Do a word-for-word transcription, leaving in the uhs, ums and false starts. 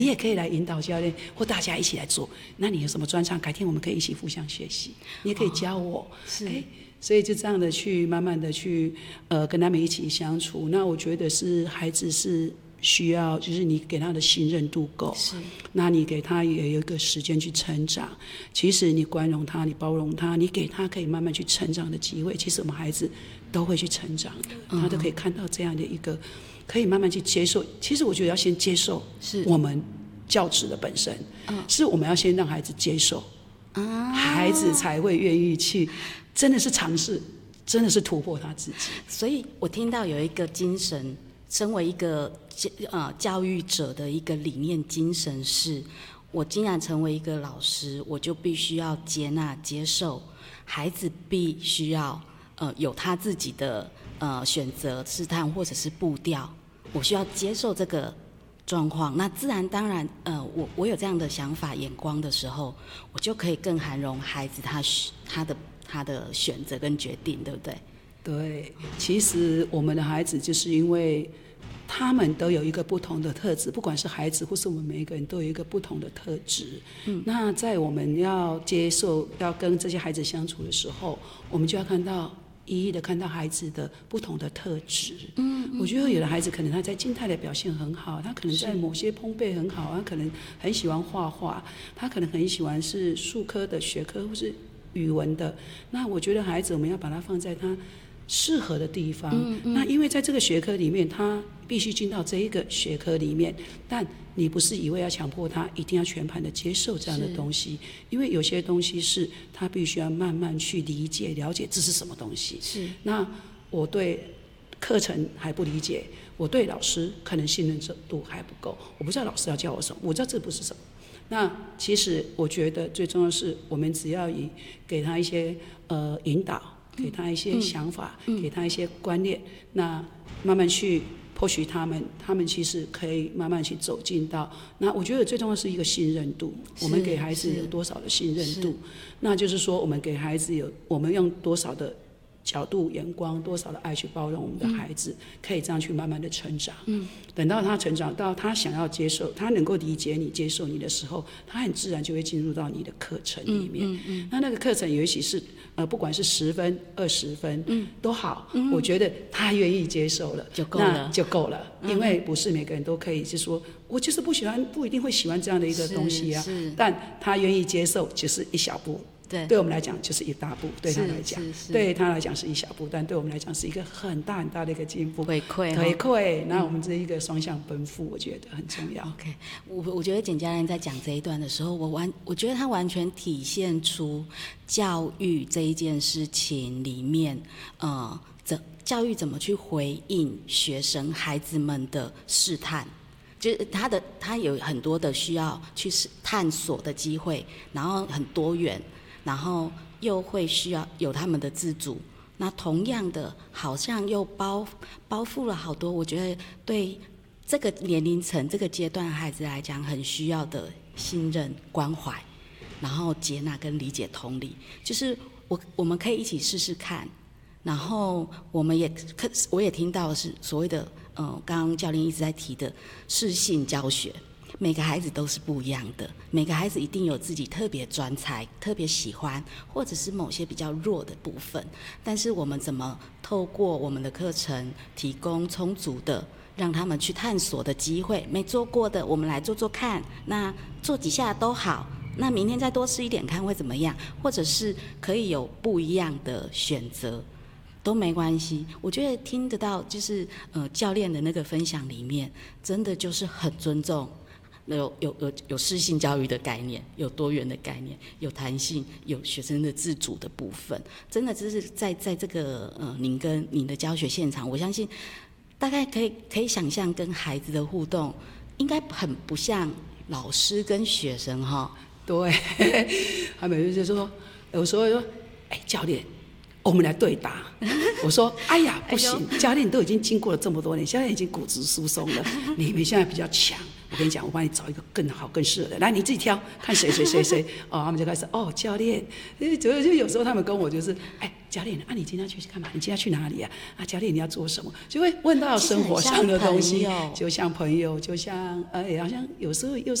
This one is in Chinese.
你也可以来引导教练，或大家一起来做。那你有什么专长，改天我们可以一起互相学习，你也可以教我。哦、 是。 所以就这样的去慢慢的去呃跟他们一起相处。那我觉得是孩子是需要，就是你给他的信任度够， 是， 那你给他也有一个时间去成长。其实你宽容他，你包容他，你给他可以慢慢去成长的机会。其实我们孩子都会去成长的，嗯、他都可以看到这样的一个可以慢慢去接受。其实我觉得要先接受我们教职的本身，嗯、是我们要先让孩子接受，啊、孩子才会愿意去。真的是尝试，真的是突破他自己。 所以我听到有一个精神，身为一个呃教育者的一个理念精神是，我既然成为一个老师，我就必须要接纳接受，孩子必须要呃有他自己的呃选择试探或者是步调，我需要接受这个状况。那自然当然呃我我有这样的想法眼光的时候，我就可以更涵容孩子他他的他的选择跟决定，对不对？ 对，其实我们的孩子就是因为他们都有一个不同的特质，不管是孩子或是我们每一个人都有一个不同的特质。嗯，那在我们要接受要跟这些孩子相处的时候，我们就要看到一一的看到孩子的不同的特质。嗯，我觉得有的孩子可能他在静态的表现很好，他可能在某些烘焙很好，他可能很喜欢画画，他可能很喜欢是术科的学科或是语文的。那我觉得孩子我们要把它放在他适合的地方。嗯嗯，那因为在这个学科里面他必须进到这一个学科里面，但你不是一味要强迫他一定要全盘的接受这样的东西，因为有些东西是他必须要慢慢去理解了解这是什么东西。是，那我对课程还不理解，我对老师可能信任度还不够，我不知道老师要教我什么，我知道这不是什么。那其实我觉得最重要的是我们只要以给他一些呃引导，给他一些想法，嗯嗯、给他一些观念，那慢慢去或许他们他们其实可以慢慢去走进到，那我觉得最重要是一个信任度，我们给孩子有多少的信任度，那就是说我们给孩子有我们用多少的角度眼光，多少的爱去包容我们的孩子，嗯、可以这样去慢慢的成长。嗯，等到他成长到他想要接受，他能够理解你接受你的时候，他很自然就会进入到你的课程里面。嗯嗯嗯、那那个课程也许是呃不管是十分二十分，嗯、都好，嗯、我觉得他愿意接受了就够了， 那就够了。嗯、因为不是每个人都可以是说我就是不喜欢，不一定会喜欢这样的一个东西啊，但他愿意接受就是一小步。对，对我们来讲就是一大步，对他来讲，对他来讲是一小步，但对我们来讲是一个很大很大的一个进步。 回馈， 回馈，那我们这一个双向奔赴，我觉得很重要。 OK， 我我觉得简家人在讲这一段的时候，我完，我觉得他完全体现出教育这一件事情里面，呃，怎教育怎么去回应学生孩子们的试探。就是他的，他有很多的需要去探索的机会，然后很多元，然后又会需要有他们的自主。那同样的，好像又包包覆了好多，我觉得对这个年龄层、这个阶段的孩子来讲，很需要的信任、关怀，然后接纳跟理解、同理。就是我我们可以一起试试看，然后我们也可，我也听到的是所谓的。嗯，刚刚教练一直在提的适性教学，每个孩子都是不一样的，每个孩子一定有自己特别专才、特别喜欢，或者是某些比较弱的部分。但是我们怎么透过我们的课程提供充足的让他们去探索的机会？没做过的，我们来做做看，那做几下都好。那明天再多吃一点看会怎么样？或者是可以有不一样的选择。都没关系，我觉得听得到，就是呃教练的那个分享里面，真的就是很尊重，有有有有适性教育的概念，有多元的概念，有弹性，有学生的自主的部分，真的就是在在这个呃您跟您的教学现场，我相信大概可以可以想象跟孩子的互动，应该很不像老师跟学生哈。 对，他每次就说，有时候说，哎，教练。我们来对答，我说：“哎呀，不行，教练都已经经过了这么多年，教练已经骨质疏松了，你们现在比较强， 我跟你讲，我帮你找一个更好更适合的，来你自己挑，看谁谁谁谁哦，他们就开始哦教练，就就有时候他们跟我就是哎。教练，啊，你今天要去干嘛？你今天要去哪里啊？啊，教练，你要做什么？就会问到生活上的东西，就像朋友，就像呃，好像有时候又是。